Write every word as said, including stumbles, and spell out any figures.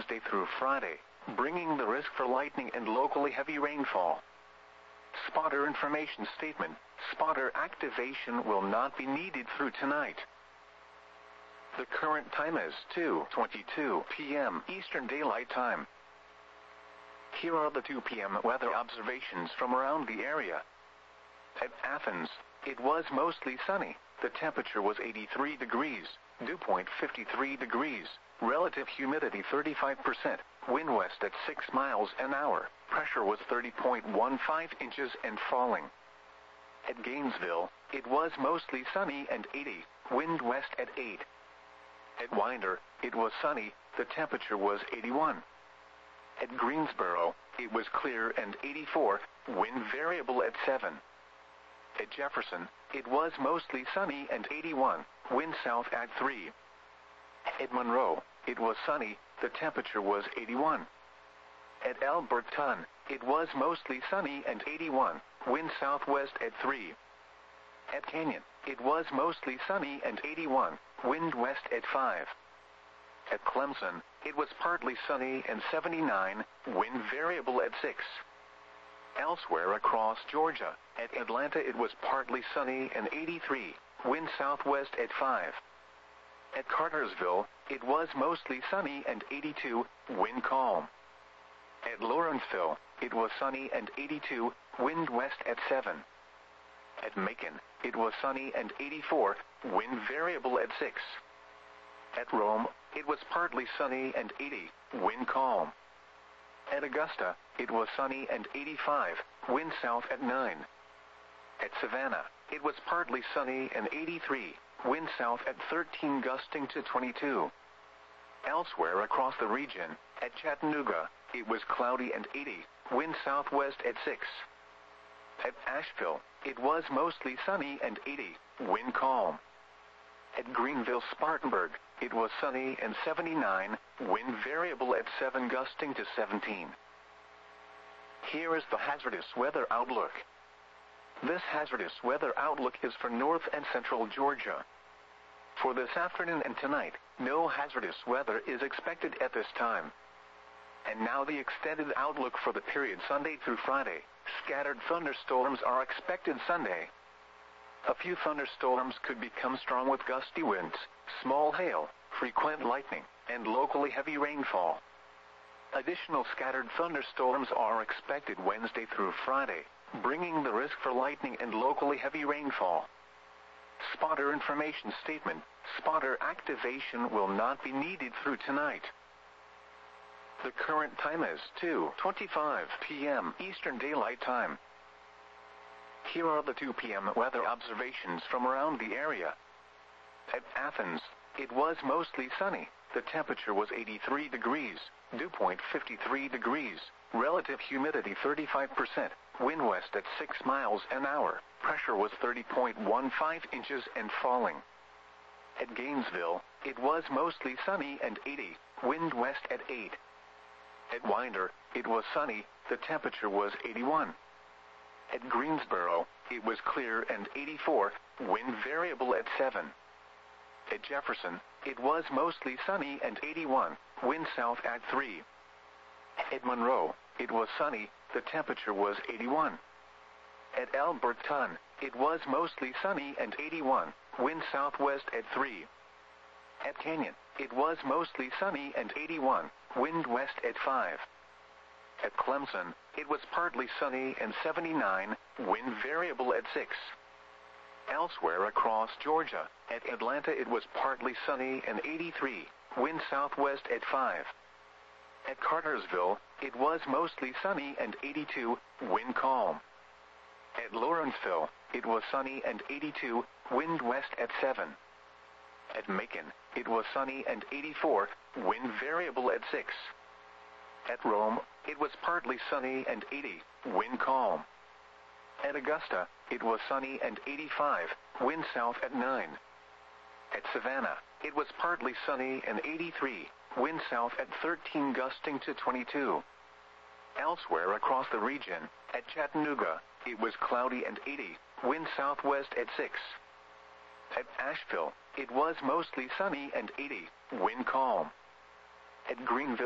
Wednesday through Friday, bringing the risk for lightning and locally heavy rainfall. Spotter information statement: spotter activation will not be needed through tonight. The current time is two twenty-two p m Eastern Daylight Time. Here are the two p m weather observations from around the area. At Athens, it was mostly sunny. The temperature was eighty-three degrees, dew point fifty-three degrees, relative humidity thirty-five percent, wind west at six miles an hour, pressure was thirty point one five inches and falling. At Gainesville, it was mostly sunny and eighty, wind west at eight. At Winder, it was sunny, the temperature was eighty-one. At Greensboro, it was clear and eighty-four, wind variable at seven. At Jefferson, it was mostly sunny and eighty-one, wind south at three. At Monroe, it was sunny, the temperature was eighty-one. At Alberton, it was mostly sunny and eighty-one, wind southwest at three. At Canyon, it was mostly sunny and eighty-one, wind west at five. At Clemson, it was partly sunny and seventy-nine, wind variable at six. Elsewhere across Georgia, at Atlanta it was partly sunny and eighty-three, wind southwest at five. At Cartersville, it was mostly sunny and eighty-two, wind calm. At Lawrenceville, it was sunny and eighty-two, wind west at seven. At Macon, it was sunny and eighty-four, wind variable at six. At Rome, it was partly sunny and eighty, wind calm. At Augusta, it was sunny and eighty-five, wind south at nine. At Savannah, it was partly sunny and eighty-three, wind south at thirteen gusting to twenty-two. Elsewhere across the region, at Chattanooga, it was cloudy and eighty, wind southwest at six. At Asheville, it was mostly sunny and eighty, wind calm. At Greenville-Spartanburg, it was sunny and seventy-nine, wind variable at seven gusting to seventeen. Here is the hazardous weather outlook. This hazardous weather outlook is for north and central Georgia. For this afternoon and tonight, no hazardous weather is expected at this time. And now the extended outlook for the period Sunday through Friday. Scattered thunderstorms are expected Sunday. A few thunderstorms could become strong with gusty winds, small hail, frequent lightning, and locally heavy rainfall. Additional scattered thunderstorms are expected Wednesday through Friday, bringing the risk for lightning and locally heavy rainfall. Spotter information statement: spotter activation will not be needed through tonight. The current time is two twenty-five p m Eastern Daylight Time. Here are the two p m weather observations from around the area. At Athens, it was mostly sunny. The temperature was eighty-three degrees, dew point fifty-three degrees, relative humidity thirty-five percent, wind west at six miles an hour, pressure was thirty point one five inches and falling. At Gainesville, it was mostly sunny and eighty, wind west at eight. At Winder, it was sunny, the temperature was eighty-one. At Greensboro, it was clear and eighty-four, wind variable at seven. At Jefferson, it was mostly sunny and eighty-one, wind south at three. At Monroe, it was sunny, the temperature was eighty-one. At Alberton, it was mostly sunny and eighty-one, wind southwest at three. At Canyon, it was mostly sunny and eighty-one, wind west at five. At Clemson, it was partly sunny and seventy-nine, wind variable at six. Elsewhere across Georgia, at Atlanta it was partly sunny and eighty-three, wind southwest at five. At Cartersville, it was mostly sunny and eighty-two, wind calm. At Lawrenceville, it was sunny and eighty-two, wind west at seven. At Macon, it was sunny and eighty-four, wind variable at six. At Rome, it was partly sunny and eighty, wind calm. At Augusta, it was sunny and eighty-five, wind south at nine. At Savannah, it was partly sunny and eighty-three, wind south at thirteen gusting to twenty-two. Elsewhere across the region, at Chattanooga, it was cloudy and eighty, wind southwest at six. At Asheville, it was mostly sunny and eighty, wind calm. At Greenville,